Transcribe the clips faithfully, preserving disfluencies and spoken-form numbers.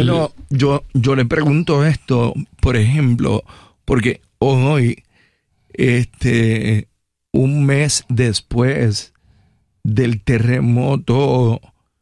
Bueno, el... yo, yo le pregunto esto, por ejemplo, porque hoy, este, un mes después del terremoto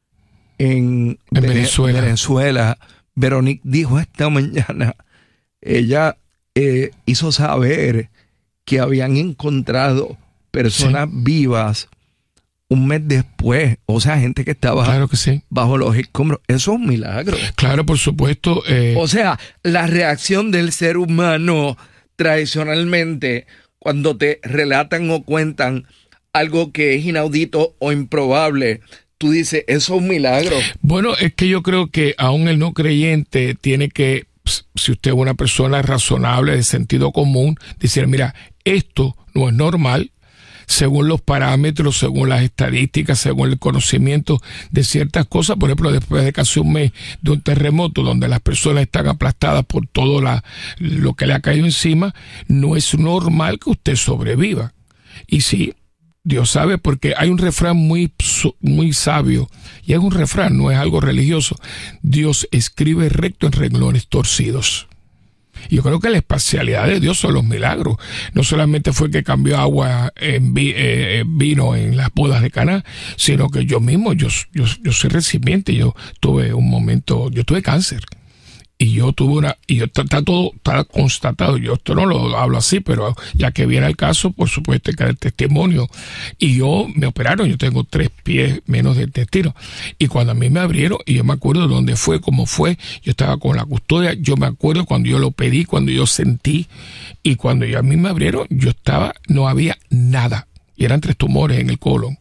en, en Vene- Venezuela. Venezuela, Veronique dijo esta mañana, ella eh, hizo saber que habían encontrado personas sí. vivas un mes después, o sea, gente que estaba claro que sí. bajo los escombros. Eso es un milagro. Claro, por supuesto. Eh... O sea, la reacción del ser humano tradicionalmente, cuando te relatan o cuentan algo que es inaudito o improbable, tú dices, eso es un milagro. Bueno, es que yo creo que aún el no creyente tiene que, si usted es una persona razonable, de sentido común, decir, mira, esto no es normal, según los parámetros, según las estadísticas, según el conocimiento de ciertas cosas. Por ejemplo, después de casi un mes de un terremoto donde las personas están aplastadas por todo la, lo que le ha caído encima, no es normal que usted sobreviva. Y sí, Dios sabe, porque hay un refrán muy, muy sabio, y es un refrán, no es algo religioso. Dios escribe recto en renglones torcidos. Yo creo que la especialidad de Dios son los milagros. No solamente fue que cambió agua en vi, eh, vino en las bodas de Caná, sino que yo mismo, yo, yo, yo soy recipiente. Yo tuve un momento, yo tuve cáncer. Y yo tuve una, y yo está, está todo, está constatado. Yo esto no lo hablo así, pero ya que viene el caso, por supuesto que el testimonio. Y yo me operaron, yo tengo tres pies menos de intestino. Y cuando a mí me abrieron, y yo me acuerdo dónde fue, cómo fue, yo estaba con la custodia, yo me acuerdo cuando yo lo pedí, cuando yo sentí, y cuando yo a mí me abrieron, yo estaba, no había nada. Y eran tres tumores en el colon.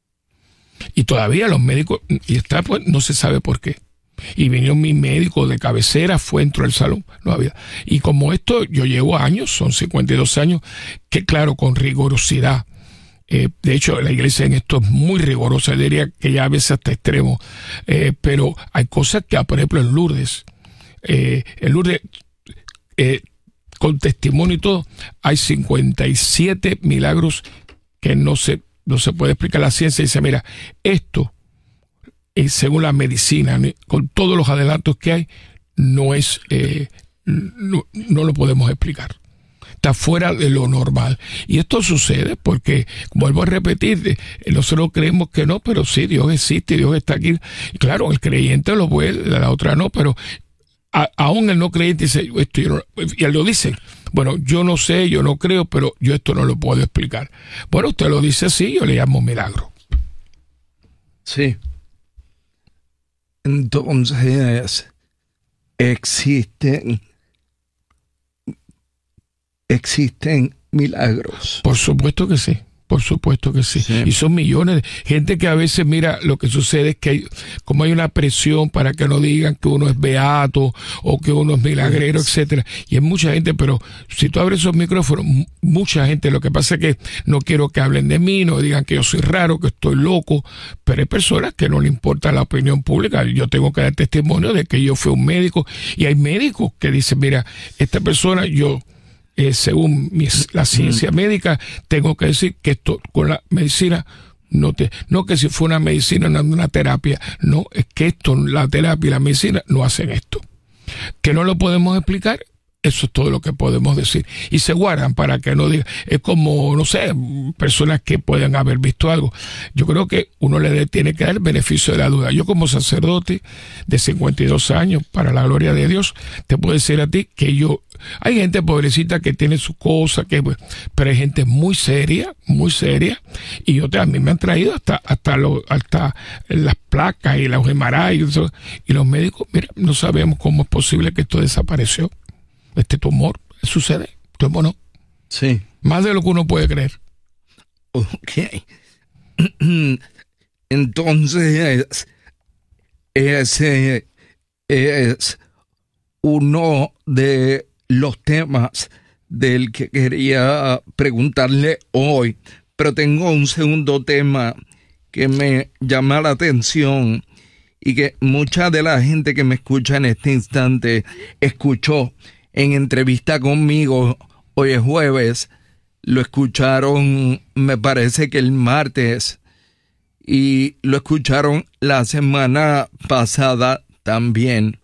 Y todavía los médicos, y está, pues, no se sabe por qué. Y vino mi médico de cabecera, fue, entró al salón, no había. Y como esto, yo llevo años, son cincuenta y dos años, que claro, con rigurosidad. Eh, de hecho, la iglesia en esto es muy rigurosa, diría que ya a veces hasta extremo. Eh, pero hay cosas que, por ejemplo, en Lourdes, eh, en Lourdes, eh, con testimonio y todo, hay cincuenta y siete milagros que no se, no se puede explicar. La ciencia dice, mira, esto, y según la medicina, con todos los adelantos que hay, no es, eh, no, no lo podemos explicar. Está fuera de lo normal. Y esto sucede porque, vuelvo a repetir, nosotros creemos que no, pero sí, Dios existe, Dios está aquí. Y claro, el creyente lo puede, la otra no, pero a, aún el no creyente dice, esto yo no, y él lo dice. Bueno, yo no sé, yo no creo, pero yo esto no lo puedo explicar. Bueno, usted lo dice así, yo le llamo milagro. Sí. Entonces, existen, existen milagros. Por supuesto que sí, por supuesto que sí. sí. Y son millones de gente que a veces, mira, lo que sucede es que hay, como hay una presión para que no digan que uno es beato o que uno es milagrero, sí. etcétera. Y hay mucha gente, pero si tú abres esos micrófonos, mucha gente, lo que pasa es que no quiero que hablen de mí, no digan que yo soy raro, que estoy loco, pero hay personas que no le importa la opinión pública. Yo tengo que dar testimonio de que yo fui un médico, y hay médicos que dicen, mira, esta persona, yo, eh, según mi, la ciencia mm. médica, tengo que decir que esto con la medicina, no te, no que si fue una medicina, no una terapia, no, es que esto, la terapia y la medicina no hacen esto. Que no lo podemos explicar, eso es todo lo que podemos decir. Y se guardan para que no digan. Es como, no sé, personas que pueden haber visto algo. Yo creo que uno le tiene que dar el beneficio de la duda. Yo como sacerdote de cincuenta y dos años, para la gloria de Dios, te puedo decir a ti que yo... Hay gente pobrecita que tiene su cosa, que, pero hay gente muy seria, muy seria. Y yo te, a mí me han traído hasta, hasta, lo, hasta las placas y los M R I. Y, y los médicos, mira, no sabemos cómo es posible que esto desapareció. Este tumor sucede, ¿cómo no? Sí. Más de lo que uno puede creer. Ok. Entonces, ese es uno de los temas del que quería preguntarle hoy, pero tengo un segundo tema que me llama la atención y que mucha de la gente que me escucha en este instante escuchó en entrevista conmigo. Hoy es jueves, lo escucharon, me parece que el martes, y lo escucharon la semana pasada también.